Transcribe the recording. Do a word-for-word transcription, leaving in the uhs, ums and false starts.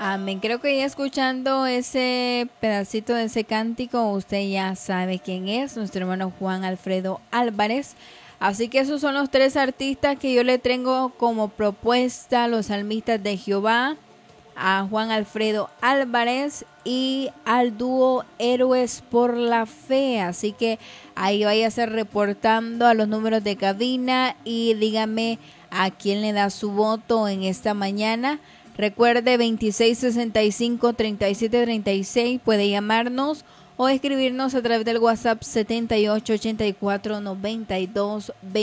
Amén. Creo que ya escuchando ese pedacito de ese cántico, usted ya sabe quién es, nuestro hermano Juan Alfredo Álvarez. Así que esos son los tres artistas que yo le tengo como propuesta, los salmistas de Jehová, a Juan Alfredo Álvarez y al dúo Héroes por la Fe. Así que ahí váyase reportando a los números de cabina y dígame a quién le da su voto en esta mañana. Recuerde veintiséis sesenta y cinco treinta y siete treinta y seis, puede llamarnos o escribirnos a través del WhatsApp setenta y ocho ochenta y cuatro noventa y dos veinte.